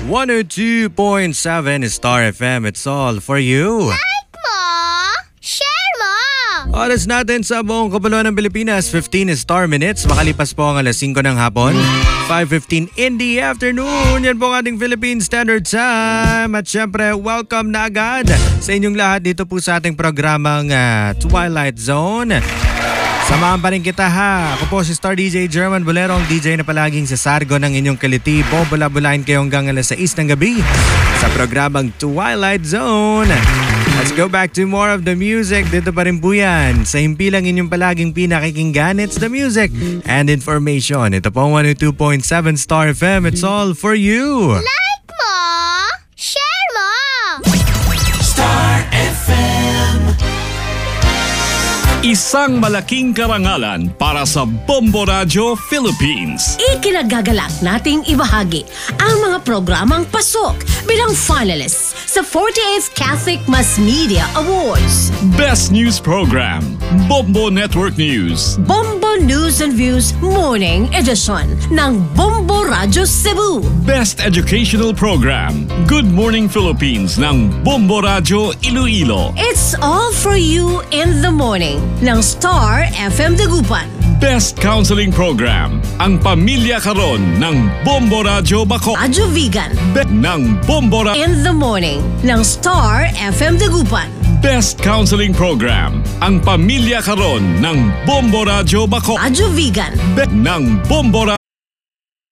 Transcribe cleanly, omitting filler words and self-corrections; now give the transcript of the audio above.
102.7 Star FM. It's all for you. Like mo, share mo. Oras natin sa buong kapuluan ng Pilipinas, 15 Star Minutes. Makalipas po ang alas 5 ng hapon, 5:15 in the afternoon. Yan po ang ating Philippine Standard Time. At syempre, welcome na agad sa inyong lahat dito po sa ating programang Twilight Zone. Samahan pa rin kita ha. Ako po si Star DJ German Bolero, ang DJ na palaging sa sargo ng inyong kaliti. Bobula-bulain kayo hanggang alas 6 ng gabi sa programang Twilight Zone. Let's go back to more of the music. Dito pa rin po yan. Sa himpilang inyong palaging pinakikinggan, it's the music and information. Ito po ang 102.7 Star FM. It's all for you. Like mo, share mo. Star FM. Isang malaking karangalan para sa Bombo Radio Philippines. Ikinagagalak nating ibahagi ang mga programang pasok bilang finalists sa 48th Catholic Mass Media Awards. Best News Program, Bombo Network News. Bombo News and Views Morning Edition ng Bombo Radio Cebu. Best Educational Program, Good Morning Philippines ng Bombo Radio Iloilo. It's all for you in the morning ng Star FM Dagupan. Best Counseling Program, Ang Pamilya Karon ng Bombo Radio Baco. Radyo Vegan ng Bombo Radio in the morning ng Star FM Dagupan. Best Counseling Program, Ang Pamilya Karon ng Bombo Radio Baco. Radyo Vegan ng Bombo Radio